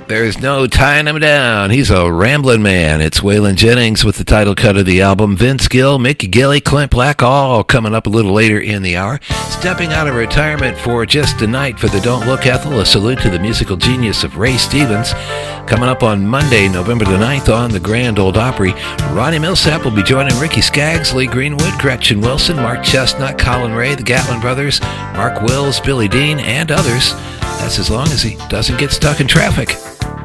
There's no tying him down. He's a rambling man. It's Waylon Jennings with the title cut of the album. Vince Gill, Mickey Gilley, Clint Black, all coming up a little later in the hour. Stepping out of retirement for just a night for the Don't Look Ethel, a salute to the musical genius of Ray Stevens. Coming up on Monday, November the 9th on the Grand Ole Opry, Ronnie Milsap will be joining Ricky Skaggs, Lee Greenwood, Gretchen Wilson, Mark Chestnut, Colin Ray, the Gatlin Brothers, Mark Wills, Billy Dean, and others. That's as long as he doesn't get stuck in traffic.